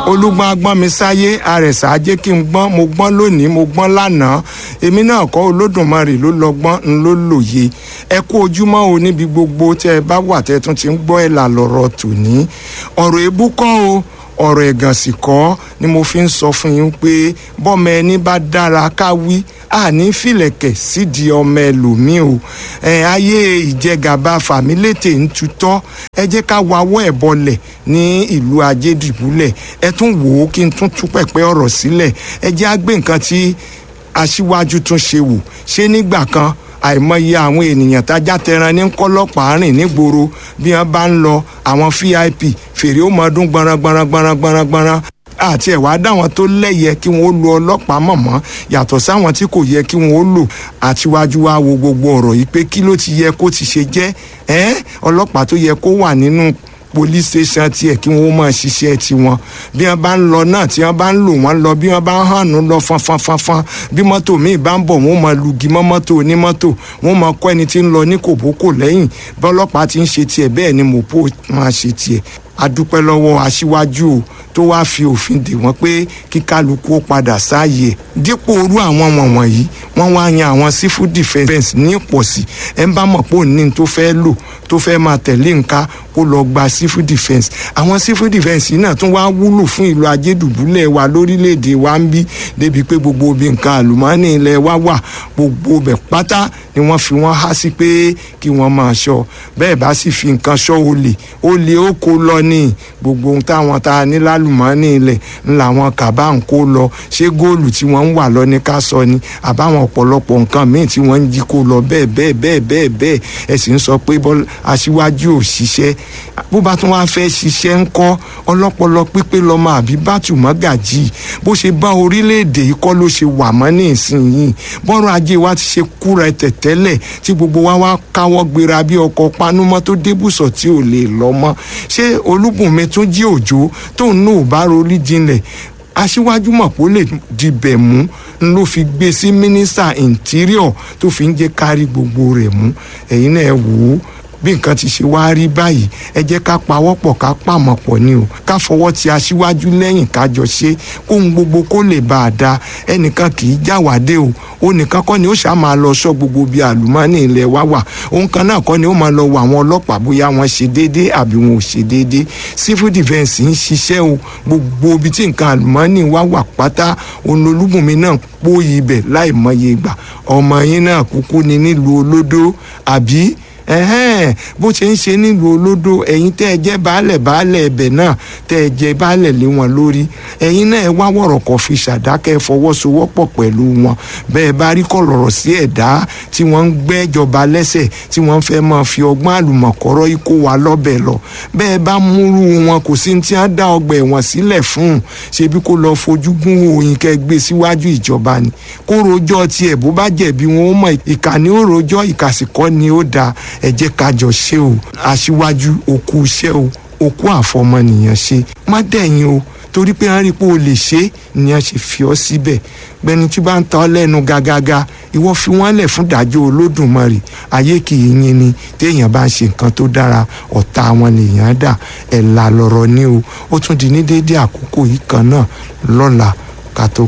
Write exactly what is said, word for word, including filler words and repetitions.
olúgbọ́n agbọ́n mi sáyé àrẹ̀sà ajé kí n gbọ́n mo gbọ́n lónìí mo gbọ́n lánàá èmi náà kọ́ olódùmarè ló lọ́gbọ́n ń ló lòye ẹ kú ojúmọ́ o níbi gbogbo tẹ́ ẹ bá wà tẹ́ tún ti ń gbọ́ ẹ̀ là lọ́rọ̀ tòní ọ̀rọ̀ èébú kọ́ o ọ̀rọ̀ ẹ̀gàn sì kọ́ ni mo fi ń sọ fún yín pé bọ́mọ ẹni bá dára ká wí àní fìlẹ̀kẹ̀ sídìí ọmọ ẹlòmíì o ẹ ayé ìjẹgàba fàmílétè ń tutọ́ ẹ jẹ́ ká wawọ́ ẹ̀ bọlẹ̀ ní ìlú ajédìbúlẹ̀ ẹ tún wò ó kí n tún tú pẹ̀pẹ́ ọ̀rọ̀ sílẹ̀ ẹ jẹ́ á gbé nǹkan tí aṣíwájú tún ṣe wò ṣé nígbà kan àìmọye àwọn ènìyàn tájá tẹran ní kọlọ́pàá rìn nígboro bí wọ́n bá ń lọ àwọn V I P fèrè ó mọ ọdún gbọ̀nràn gbọ̀nràn gbọ̀nràn gbọ̀nràn gbọ̀nràn àti ẹ̀wá dáwọn tó lẹ́yẹ kí wọ́n ó lo ọlọ́pàá mọ̀mọ́ yàtọ̀ sáwọn tí kò yẹ kí wọ́n ó lò àtiwájú wa wo gbogbo ọ̀rọ̀ yìí pé kí ló ti yẹ kó ti ṣe jẹ́ ẹ́ ọlọ́pàá tó yẹ kó wà nínú police station tiẹ̀ kí wọ́n máa ṣiṣẹ́ tiwọn bí wọ́n bá ń lọ náà tí wọ́n bá ń lò wọ́n lọ bí wọ́n bá ń hànú lọ fanfanfanfan bí mọ́tò míì bá ń bọ̀ wọ́n máa lugi mọ́ mọ́tò onímọ́tò wọ́n máa kọ́ ẹni tí ń lọ ní kòbókò lẹ́yìn bọ́lọ́pàá ti ń ṣe tiẹ̀ bẹ́ẹ̀ ni mọ̀pó máa ṣe tiẹ̀ adúpẹ́ lọ́wọ́ aṣíwájú o tó wáá fi òfin dè wọ́n pé kí kálukú ó padà sáàyè dípò orú àwọn wọ̀nyí wọ́n wá yan àwọn civil defence ní ìpọ̀sí ẹ̀ ń bá mọ̀ pé òní tó fẹ́ lò tó fẹ́ máa tẹ̀lé nǹka kó lọ gba civil defence àwọn civil defence yìí náà tún wá wúlò fún ìlú ajédùbúlẹ̀ wa lórílẹ̀‐èdè wa ń bí débi pé gbogbo obì nǹkan àlùmọ́ọ́nì ilẹ̀ wa wà gbogbo bẹ̀ pátá ni wọ́n fi wọ́n há sí pé kí wọ́n máa ṣọ́ bẹ́ẹ̀ bá sì fi nǹkan ṣọ́ olè olè ó kó lọ ní gbogbo ohun táwọn ta ní lálùmọ́ọ́nì ilẹ̀ ńlá wọn kàbá ń kó lọ ṣé góòlù tí wọ́n ń wà lọ ní ká sọ ni àbáwọn ọ̀pọ̀lọpọ̀ nǹkan míì tí wọ́n ń jí kó lọ bẹ́ẹ̀ bẹ́ẹ̀ bẹ́ẹ̀ bẹ́ẹ̀ bẹ́ẹ̀ ẹ sì ń sọ pé aṣíwájú ò ṣiṣẹ́ bó bá tún wá fẹ́ ṣiṣẹ́ ń kọ́ ọlọ́pọlọ pípé lọ́mọ àbí bátù mọ́gàjì bó ṣe bá orílẹ̀-èdè yìí kọ́ ló ṣe wà mọ́ ní ìsinyìí bọ́rọ̀ ajé wa ti ṣe kúra ẹ̀tẹ̀ tẹ́lẹ̀ tí gbogbo wa wá káwọ́ gbéra bí ọkọ̀ panúmọ́ tó débùsọ̀ tí ò lè lọ mọ́ ṣé Olúbùnmi tún jí òjò tóun náà ò bá rorí jinlẹ̀ aṣíwájú mọ̀ pé ó lè dibẹ̀ mú ló fi gbé sí mínísítà interior tó fi ń jẹ́ kárí gbogbo rẹ̀ mú ẹ̀yin náà wò ó bí nǹkan ti ṣe wá rí báyìí ẹ jẹ́ ká pawọ́pọ̀ ká pàmọ̀ pọ̀ ni o ká fọwọ́ ti aṣíwájú lẹ́yìn kájọ ṣe kóhun gbogbo kó lè bá a da ẹnìkan kì í jáwádé o ó nìkan kọ́ ni ó ṣáà máa lọ sọ gbogbo bíi àlùmọ́ọ́nì ilẹ̀ wa wà òun kan náà kọ́ ni ó máa lọ wọ àwọn ọlọ́pàá bóyá wọ́n ṣe déédéé àbí wọn ò ṣe déédéé civil defence ń ṣiṣẹ́ o gbogbo ibi tí nǹkan àlùmọ́ọ́nì wa wà pátá òun Olúbùnmi náà pòyì ibẹ̀ láì mọye ìgbà ọmọ yín náà kúkú ni nílùú Olódó àbí ẹhẹn bó ṣe ń ṣe nílùú Olódó ẹ̀yin tẹ́ ẹ jẹ́ baálẹ̀ baálẹ̀ ẹ̀bẹ̀ náà tẹ́ ẹ jẹ́ baálẹ̀ lé wọn lórí ẹ̀yin náà ẹ wá wọ̀rọ̀kọ̀ fi ṣàdákẹ́ fọwọ́sowọ́pọ̀ pẹ̀lú wọn bẹ́ẹ̀ bá rí kọ̀lọ̀rọ̀ sí ẹ̀dá tí wọ́n ń gbẹ́jọba lẹ́sẹ̀ tí wọ́n fẹ́ máa fi ọgbọ́n àlùmọ̀kọ́rọ́ ikó wa lọ́bẹ̀ lọ bẹ́ẹ̀ bá múrú wọn kò sí tí wọ́n dá ọgbà ẹ̀wọ̀n sílẹ̀ fún un ṣebí kó lọ fojú gún òyìn kẹ́ gbé síwájú ìjọba ni kó rojọ́ tiẹ̀ bó bá jẹ̀bi wọn ó mọ̀ ìkànnì ó rojọ́ ìkàsìkọ́ ni ó dáa ẹ jẹ́ ká jọ ṣe o aṣíwájú òkú iṣẹ́ o òkú àfọmọnìyàn ṣe má dẹ̀yìn o torí pé wọ́n rí pé o lè ṣe ni wọ́n ṣe fi ọ́ síbẹ̀ gbẹni tí bá ń ta ọ́ lẹ́nu gágágá ìwọ fi wọ́n lẹ̀ fún ìdájọ́ Olódùmarè ayé kì í yín ni téèyàn bá ń ṣe nǹkan tó dára ọ̀tá wọn lèèyàn dà ẹ̀ là lọ̀rọ̀ ní o ó tún di ní déédéé àkókò yìí kan náà lọ́la ká tó